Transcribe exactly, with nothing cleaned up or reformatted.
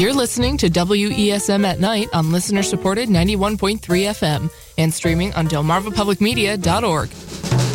You're listening to W E S M at Night on listener-supported ninety-one point three F M and streaming on delmarva public media dot org.